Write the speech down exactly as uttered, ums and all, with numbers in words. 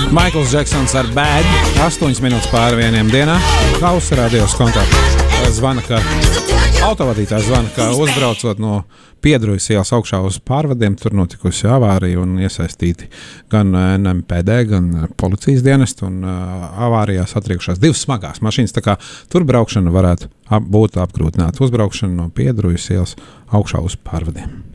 Maikls Džeksons ar Bad, astoņas minūtes pāri vieniem dienā. Kausa radios kontakts zvana, ka autovadītājs zvana, ka uzbraucot no Piedrujas ielas augšā uz pārvadiem, tur notikusi avārija un iesaistīti gan N M P D, gan policijas dienesti, un uh, avārijā satriekušās divas smagās mašīnas, tā kā tur braukšana varētu ap, būt apgrūtināta. Uzbraukšana no Piedrujas ielas augšā uz pārvadiem.